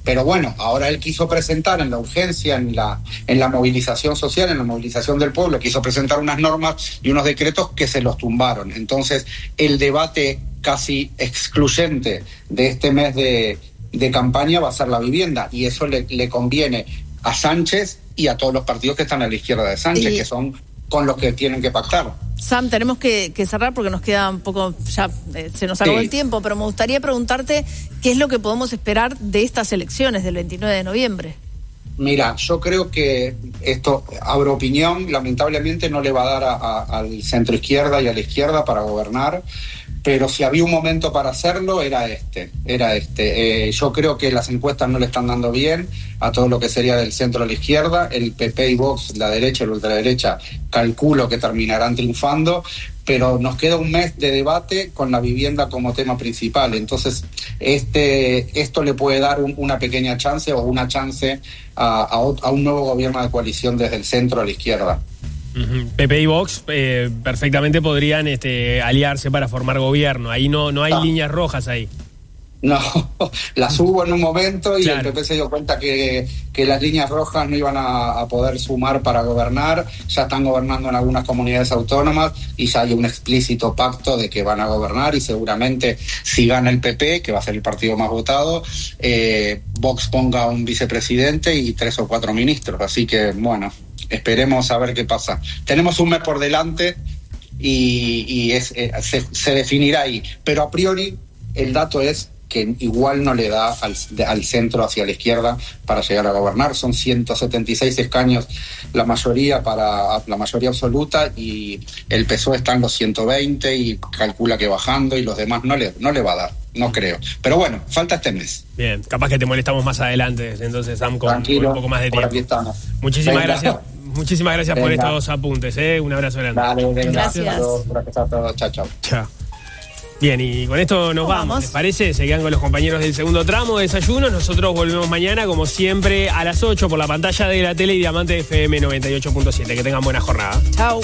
Pero bueno, ahora él quiso presentar en la urgencia, en la movilización social, en la movilización del pueblo, quiso presentar unas normas y unos decretos que se los tumbaron. Entonces, el debate casi excluyente de este mes de campaña va a ser la vivienda, y eso le conviene a Sánchez y a todos los partidos que están a la izquierda de Sánchez, que son con los que tienen que pactar. Sam, tenemos que cerrar porque nos queda un poco, ya se nos acabó el tiempo, pero me gustaría preguntarte qué es lo que podemos esperar de estas elecciones del 29 de noviembre. Mira, yo creo que esto, abro opinión, lamentablemente no le va a dar al centro izquierda y a la izquierda para gobernar, pero si había un momento para hacerlo, era este. Yo creo que las encuestas no le están dando bien a todo lo que sería del centro a la izquierda. El PP y Vox, la derecha y la ultraderecha, calculo que terminarán triunfando, pero nos queda un mes de debate con la vivienda como tema principal. Entonces, esto le puede dar una pequeña chance o una chance a un nuevo gobierno de coalición desde el centro a la izquierda. PP y Vox perfectamente podrían aliarse para formar gobierno. Ahí no hay líneas rojas ahí. No, las hubo en un momento y claro. El PP se dio cuenta que las líneas rojas no iban a poder sumar para gobernar. Ya están gobernando en algunas comunidades autónomas y ya hay un explícito pacto de que van a gobernar, y seguramente si gana el PP, que va a ser el partido más votado, Vox ponga un vicepresidente y 3 o 4 ministros. Así que, bueno, esperemos a ver qué pasa. Tenemos un mes por delante y se definirá ahí. Pero a priori el dato es que igual no le da al centro hacia la izquierda para llegar a gobernar. Son 176 escaños la mayoría absoluta, y el PSOE está en los 120 y calcula que bajando, y los demás no le va a dar, no creo. Pero bueno, falta este mes. Bien, capaz que te molestamos más adelante, entonces, Sam, con un poco más de tiempo. Aquí estamos. Muchísimas gracias. Muchísimas gracias por estos apuntes, Un abrazo grande. Dale, gracias. Chao. Chao. Bien, y con esto nos vamos. ¿Les parece? Se quedan con los compañeros del segundo tramo de Desayuno. Nosotros volvemos mañana, como siempre, a las 8 por la pantalla de la tele y Diamante FM 98.7. Que tengan buena jornada. Chao.